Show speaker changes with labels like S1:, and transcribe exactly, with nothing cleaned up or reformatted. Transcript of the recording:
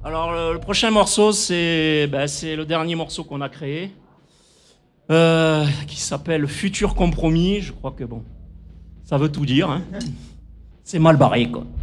S1: Alors, le, le prochain morceau, c'est ben, c'est le dernier morceau qu'on a créé, euh, qui s'appelle Futur Compromis. Je crois que bon, ça veut tout dire. Hein. C'est mal barré, quoi.